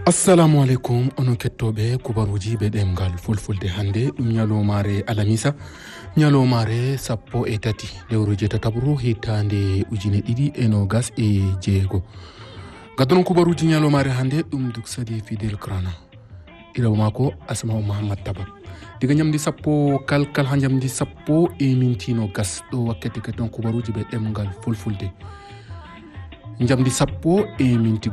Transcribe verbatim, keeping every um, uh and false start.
assalamu alaikum onon kettoɓe kubaruji ɓe ɗemgal fulfulde hande ɗum ñalowmare alamisa ñalowmare sappo e tati lewru jeetatabru hitande ujune ɗiɗi e nogas e jeego gaddonon kubaruji ñalowmare hande ɗum duk sadi fidel crana iraw mako asmao mahamad tabab diga ñamdi sappo kalkal ha ñamdi sappo e mintino gas ɗo wakkati kadon kubaruji ɓe ɗemgal fulfulde ñamdi sappo e minti